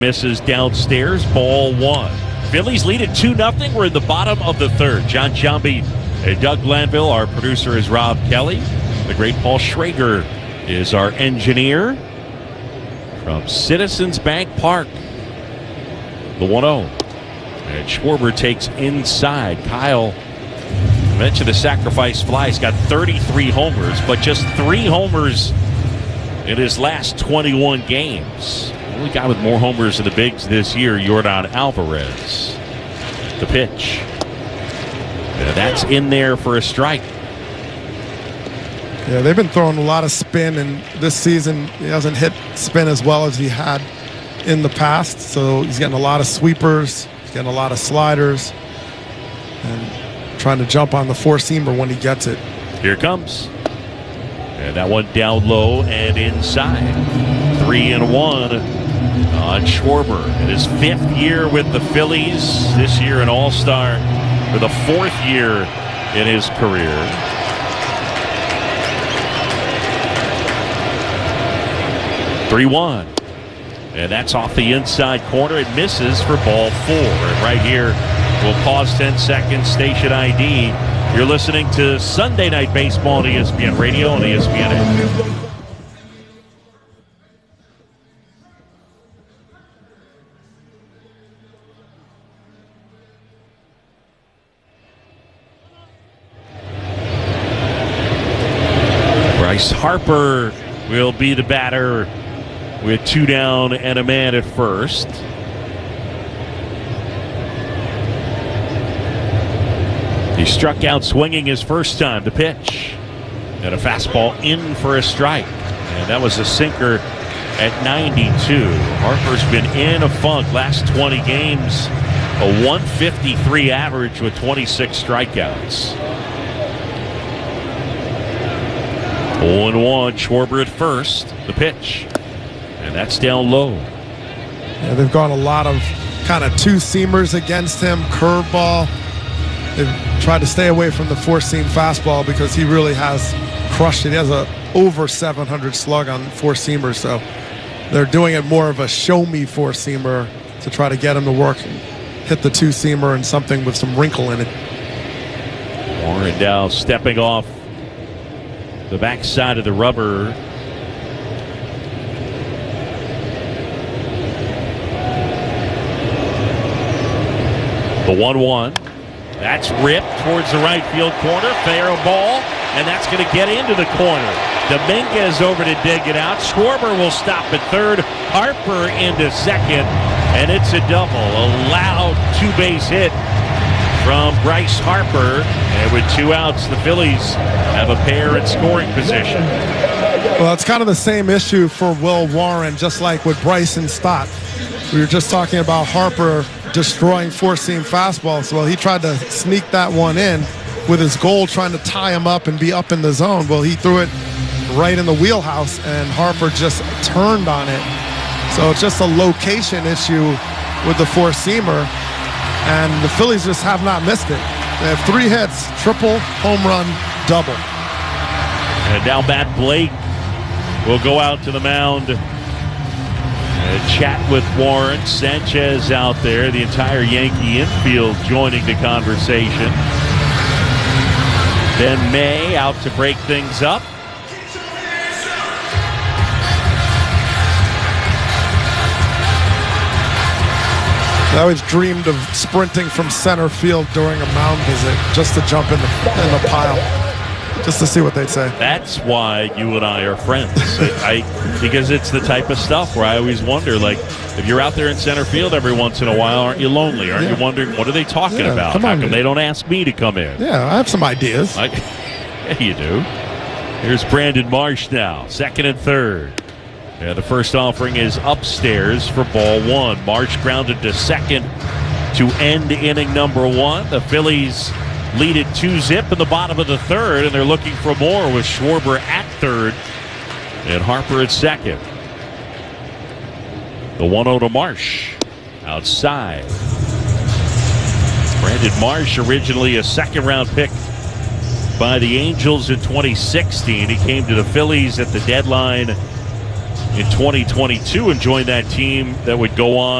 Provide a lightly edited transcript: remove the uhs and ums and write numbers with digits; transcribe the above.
Misses downstairs, ball one. Phillies lead it 2-0. We're in the bottom of the third. John Giambi and Doug Glanville. Our producer is Rob Kelly. The great Paul Schrager is our engineer from Citizens Bank Park. The 1-0. And Schwarber takes inside. Kyle mentioned the sacrifice fly. He's got 33 homers, but just 3 homers in his last 21 games. The only guy with more homers in the bigs this year, Yordan Alvarez. The pitch. And that's in there for a strike. Yeah, they've been throwing a lot of spin, and this season he hasn't hit spin as well as he had in the past. So he's getting a lot of sweepers, he's getting a lot of sliders, and trying to jump on the four-seamer when he gets it. Here it comes. And that one down low and inside. 3-1 on Schwarber. In his 5th year with the Phillies, this year an all-star for the 4th year in his career. (3-1). And that's off the inside corner. It misses for ball 4. And right here, we'll pause 10 seconds, station ID. You're listening to Sunday Night Baseball on ESPN Radio and ESPN. Bryce Harper will be the batter with 2 down and a man at first. He struck out swinging his first time. The pitch. And a fastball in for a strike. And that was a sinker at 92. Harper's been in a funk last 20 games. A 153 average with 26 strikeouts. 0-1. Schwarber at first. The pitch. And that's down low. Yeah, they've gone a lot of kind of two-seamers against him. Curveball. They've tried to stay away from the four-seam fastball because he really has crushed it. He has a over 700 slug on four-seamer, so they're doing it more of a show-me four-seamer to try to get him to work and hit the two-seamer and something with some wrinkle in it. Warren now stepping off the backside of the rubber. The 1-1. That's ripped towards the right field corner. Fair ball, and that's going to get into the corner. Dominguez over to dig it out. Schwarber will stop at third. Harper into second, and it's a double. A loud 2-base hit from Bryce Harper. And with 2 outs, the Phillies have a pair in scoring position. Well, it's kind of the same issue for Will Warren, just like with Bryson Stott. We were just talking about Harper destroying four-seam fastballs. Well, he tried to sneak that one in with his goal, trying to tie him up and be up in the zone. Well, he threw it right in the wheelhouse, and Harper just turned on it. So it's just a location issue with the four-seamer, and the Phillies just have not missed it. They have 3 hits, triple, home run, double. And now Matt Blake will go out to the mound. Chat with Warren. Sanchez out there. The entire Yankee infield joining the conversation. Ben May out to break things up. I always dreamed of sprinting from center field during a mound visit just to jump in the pile. Just to see what they'd say. That's why you and I are friends. Because it's the type of stuff where I always wonder, like, if you're out there in center field every once in a while, aren't you lonely? Aren't you wondering, what are they talking about? How come they don't ask me to come in? Yeah, I have some ideas. Yeah, you do. Here's Brandon Marsh now, second and third. Yeah, the first offering is upstairs for ball 1. Marsh grounded to second to end inning number 1. The Phillies lead it 2-0 in the bottom of the third, and they're looking for more with Schwarber at third and Harper at second. The 1-0 to Marsh outside. Brandon Marsh, originally a second-round pick by the Angels in 2016. He came to the Phillies at the deadline in 2022 and joined that team that would go on